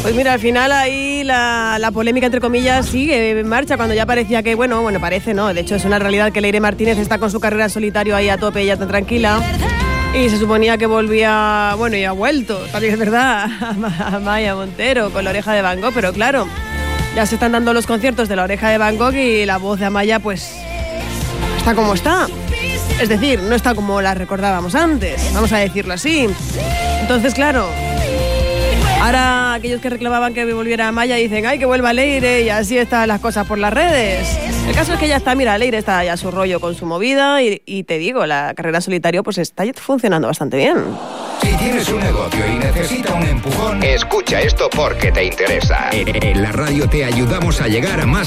Pues mira, al final ahí la polémica, entre comillas, sigue en marcha cuando ya parecía que, bueno, parece, ¿no? De hecho, es una realidad que Leire Martínez está con su carrera en solitario ahí a tope, ella tan tranquila. Y se suponía que volvía, bueno, y ha vuelto, también es verdad, a Maya Montero con La Oreja de Van Gogh, pero claro, ya se están dando los conciertos de La Oreja de Van Gogh y la voz de Amaya, pues, está como está. Es decir, no está como la recordábamos antes, vamos a decirlo así. Entonces, claro, ahora aquellos que reclamaban que volviera Amaya dicen, ¡ay, que vuelva Leire! Y así están las cosas por las redes. El caso es que ya está, mira, Leire está ya a su rollo con su movida y te digo, la carrera solitario pues está funcionando bastante bien. Si tienes un negocio y necesita un empujón, escucha esto porque te interesa. En la radio te ayudamos a llegar a más